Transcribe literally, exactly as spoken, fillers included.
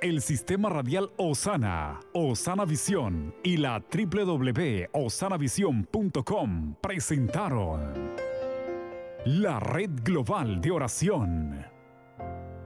el Sistema Radial Osana, Osana Visión y la doble u doble u doble u punto osana visión punto com presentaron la Red Global de Oración.